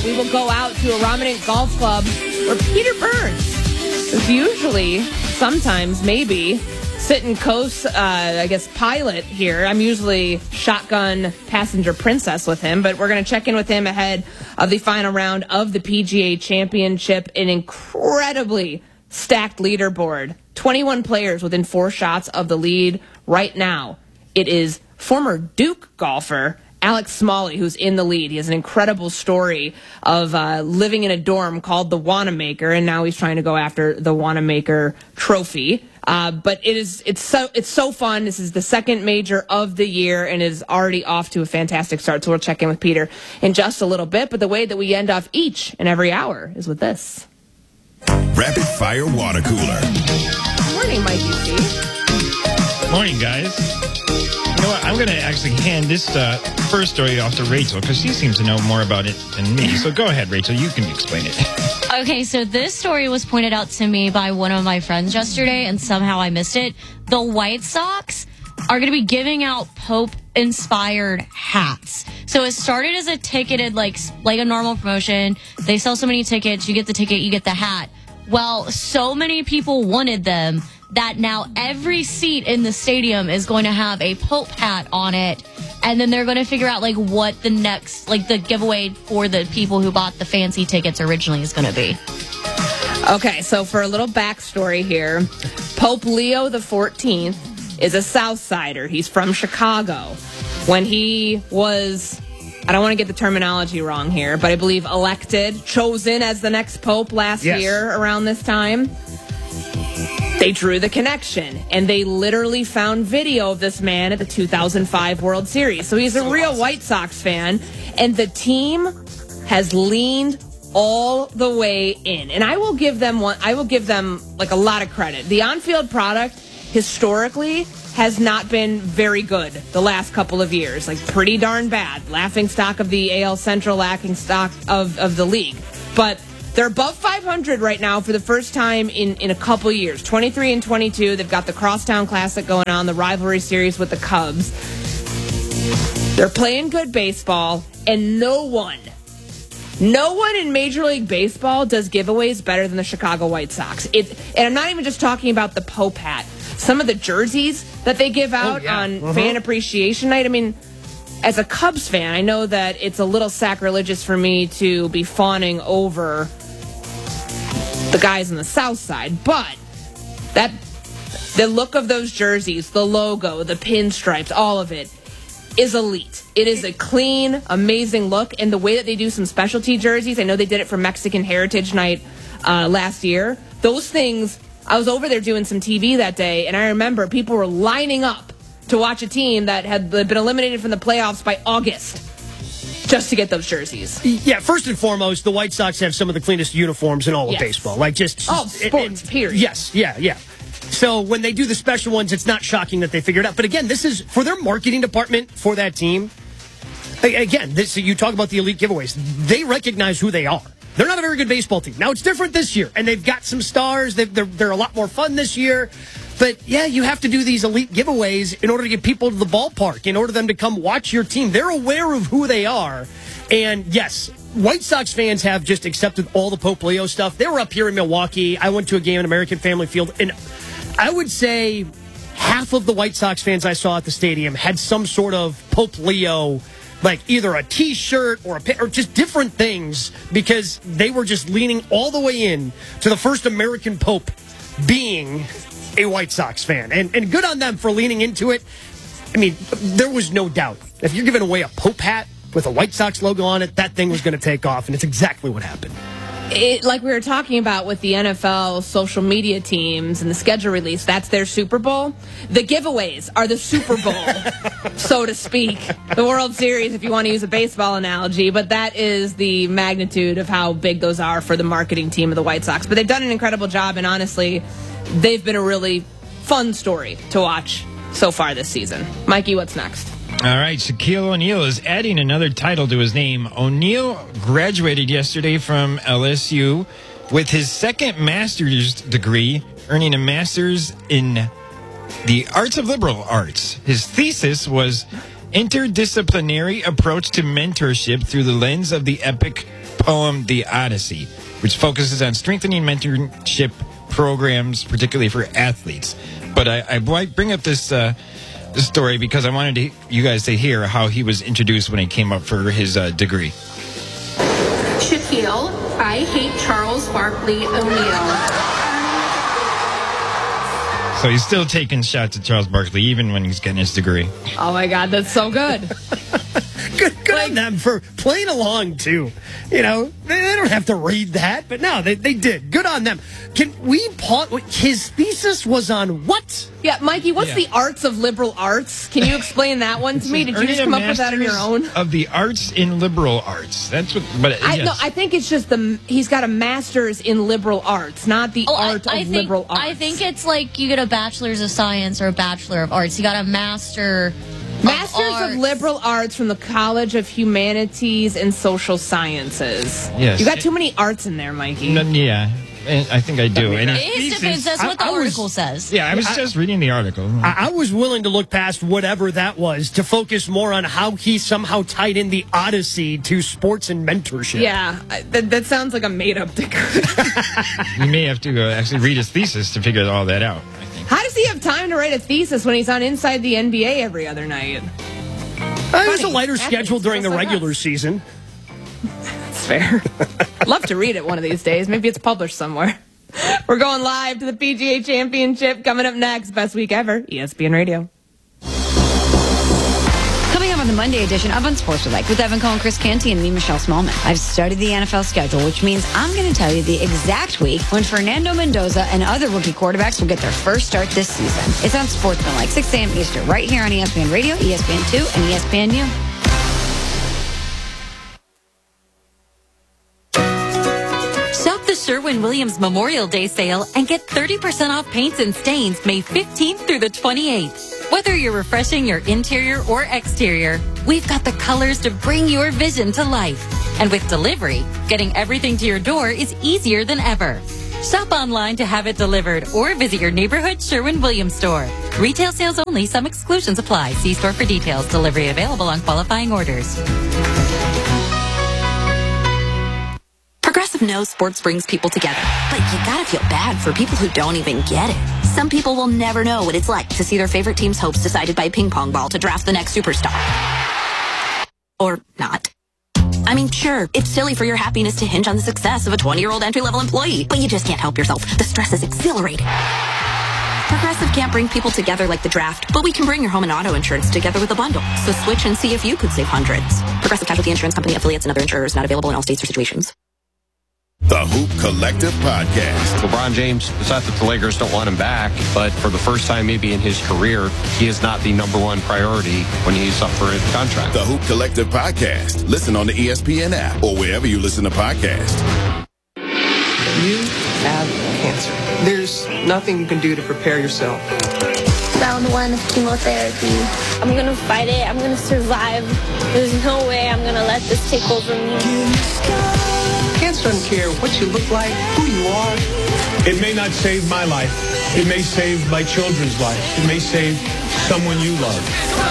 we will go out to a Rominant Golf Club where Peter Burns is usually, sometimes, maybe, sitting coast, pilot here. I'm usually shotgun passenger princess with him, but we're going to check in with him ahead of the final round of the PGA Championship. An incredibly stacked leaderboard. 21 players within 4 shots of the lead right now. It is former Duke golfer Alex Smalley who's in the lead. He has an incredible story of living in a dorm called the Wanamaker, and now he's trying to go after the Wanamaker trophy. But it's so fun. This is the second major of the year and is already off to a fantastic start. So we'll check in with Peter in just a little bit. But the way that we end off each and every hour is with this. Rapid Fire Water Cooler. Morning, Mikey C. Morning, guys. You know what? I'm going to actually hand this first story off to Rachel because she seems to know more about it than me. So go ahead, Rachel. You can explain it. Okay, so this story was pointed out to me by one of my friends yesterday, and somehow I missed it. The White Sox are going to be giving out Pope-inspired hats. So it started as a ticketed, like a normal promotion. They sell so many tickets. You get the ticket, you get the hat. Well, so many people wanted them that now every seat in the stadium is going to have a Pope hat on it. And then they're going to figure out, what the next, the giveaway for the people who bought the fancy tickets originally is going to be. Okay, so for a little backstory here, Pope Leo XIV is a Southsider. He's from Chicago. When he was, I don't want to get the terminology wrong here, but I believe chosen as the next Pope last year around this time, they drew the connection, and they literally found video of this man at the 2005 World Series. So he's a real White Sox fan, and the team has leaned all the way in. And I will give them a lot of credit. The on-field product historically has not been very good the last couple of years. Pretty darn bad. Laughing stock of the AL Central, laughing stock of the league. But they're above 500 right now for the first time in a couple years. 23 and 22. They've got the Crosstown Classic going on, the rivalry series with the Cubs. They're playing good baseball, and no one in Major League Baseball does giveaways better than the Chicago White Sox. And I'm not even just talking about the Pope hat. Some of the jerseys that they give out on Fan Appreciation Night. I mean, as a Cubs fan, I know that it's a little sacrilegious for me to be fawning over the guys on the South Side, but the look of those jerseys, the logo, the pinstripes, all of it is elite. It is a clean, amazing look, and the way that they do some specialty jerseys, I know they did it for Mexican Heritage Night last year. Those things, I was over there doing some TV that day, and I remember people were lining up to watch a team that had been eliminated from the playoffs by August just to get those jerseys. Yeah, first and foremost, the White Sox have some of the cleanest uniforms in all of baseball. Sports, period. Yes, yeah. So when they do the special ones, it's not shocking that they figure it out. But again, this is for their marketing department for that team. Again, you talk about the elite giveaways. They recognize who they are. They're not a very good baseball team. Now, it's different this year, and they've got some stars. They're a lot more fun this year. But, yeah, you have to do these elite giveaways in order to get people to the ballpark, in order for them to come watch your team. They're aware of who they are. And, yes, White Sox fans have just accepted all the Pope Leo stuff. They were up here in Milwaukee. I went to a game at American Family Field, and I would say half of the White Sox fans I saw at the stadium had some sort of Pope Leo, either a T-shirt or just different things, because they were just leaning all the way in to the first American Pope being a White Sox fan. And good on them for leaning into it. I mean, there was no doubt. If you're giving away a Pope hat with a White Sox logo on it, that thing was going to take off, and it's exactly what happened. Like we were talking about with the NFL social media teams and the schedule release, that's their Super Bowl. The giveaways are the Super Bowl, so to speak. The World Series, if you want to use a baseball analogy, but that is the magnitude of how big those are for the marketing team of the White Sox. But they've done an incredible job, and honestly, they've been a really fun story to watch so far this season. Mikey, what's next? All right, Shaquille O'Neal is adding another title to his name. O'Neal graduated yesterday from LSU with his second master's degree, earning a master's in the arts of liberal arts. His thesis was interdisciplinary approach to mentorship through the lens of the epic poem The Odyssey, which focuses on strengthening mentorship programs, particularly for athletes. But I bring up this story because I wanted you guys to hear how he was introduced when he came up for his degree. Shaquille, I hate Charles Barkley O'Neal. So he's still taking shots at Charles Barkley even when he's getting his degree. Oh my God, that's so good. Good on them for playing along, too. You know, they don't have to read that, but no, they did. Good on them. Can we pause? His thesis was on what? Yeah, Mikey, what's the arts of liberal arts? Can you explain that one to me? Did you just come up with that on your own? Of the arts in liberal arts. That's what. But yes. No, I think it's just he's got a master's in liberal arts, not the art of liberal arts. I think it's like you get a bachelor's of science or a bachelor of arts. You got a Masters of Liberal Arts from the College of Humanities and Social Sciences. Yes. You got too many arts in there, Mikey. Yeah, I think I do. And it depends. That's what the article says. Yeah, I was just reading the article. I was willing to look past whatever that was to focus more on how he somehow tied in the Odyssey to sports and mentorship. Yeah, that sounds like a made-up degree. You may have to actually read his thesis to figure all that out. How does he have time to write a thesis when he's on Inside the NBA every other night? It was a lighter schedule during the regular season. That's fair. I'd love to read it one of these days. Maybe it's published somewhere. We're going live to the PGA Championship. Coming up next, best week ever, ESPN Radio. Coming up on the Monday edition of Unsportsmanlike with Evan Cohen, Chris Canty, and me, Michelle Smallman. I've studied the NFL schedule, which means I'm going to tell you the exact week when Fernando Mendoza and other rookie quarterbacks will get their first start this season. It's Unsportsmanlike, 6 a.m. Eastern, right here on ESPN Radio, ESPN2, and ESPNU. Shop the Sherwin-Williams Memorial Day sale and get 30% off paints and stains May 15th through the 28th. Whether you're refreshing your interior or exterior, we've got the colors to bring your vision to life. And with delivery, getting everything to your door is easier than ever. Shop online to have it delivered or visit your neighborhood Sherwin-Williams store. Retail sales only. Some exclusions apply. See store for details. Delivery available on qualifying orders. Progressive knows sports brings people together, but you gotta feel bad for people who don't even get it. Some people will never know what it's like to see their favorite team's hopes decided by a ping pong ball to draft the next superstar. Or not. I mean, sure, it's silly for your happiness to hinge on the success of a 20-year-old entry-level employee, but you just can't help yourself. The stress is exhilarating. Progressive can't bring people together like the draft, but we can bring your home and auto insurance together with a bundle. So switch and see if you could save hundreds. Progressive Casualty Insurance Company, affiliates, and other insurers not available in all states or situations. The Hoop Collective Podcast. LeBron James decided that the Lakers don't want him back, but for the first time maybe in his career, he is not the number one priority when he's up for a contract. The Hoop Collective Podcast. Listen on the ESPN app or wherever you listen to podcasts. You have cancer. There's nothing you can do to prepare yourself. Round 1 of chemotherapy. I'm going to fight it. I'm going to survive. There's no way I'm going to let this take over me. Cancer doesn't care what you look like, who you are. It may not save my life. It may save my children's life. It may save someone you love.